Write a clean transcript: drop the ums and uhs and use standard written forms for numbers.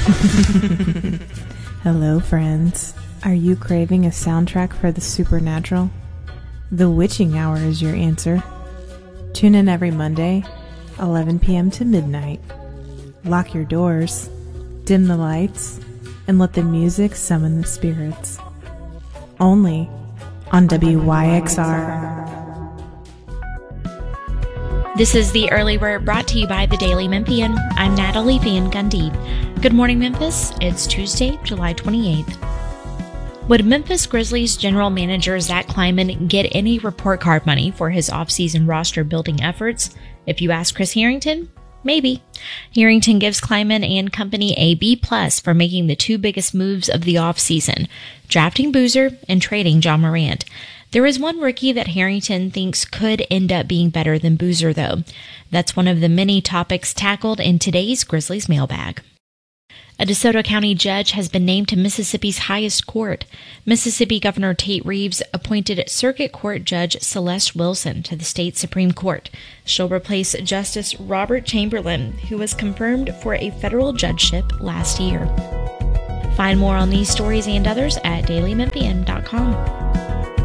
Hello, friends. Are you craving a soundtrack for the supernatural? The Witching Hour is your answer. Tune in every Monday, 11 p.m. to midnight. Lock your doors, dim the lights, and let the music summon the spirits. Only on WYXR. This is the Early Word brought to you by the Daily Memphian. I'm Natalie Van Gundy. Good morning, Memphis. It's Tuesday, July 28th. Would Memphis Grizzlies general manager Zach Kleiman get any report card money for his offseason roster building efforts? If you ask Chris Harrington, maybe. Harrington gives Kleiman and company a B+ for making the two biggest moves of the offseason, drafting Boozer and trading John Morant. There is one rookie that Harrington thinks could end up being better than Boozer, though. That's one of the many topics tackled in today's Grizzlies mailbag. A DeSoto County judge has been named to Mississippi's highest court. Mississippi Governor Tate Reeves appointed Circuit Court Judge Celeste Wilson to the state Supreme Court. She'll replace Justice Robert Chamberlain, who was confirmed for a federal judgeship last year. Find more on these stories and others at dailymemphian.com.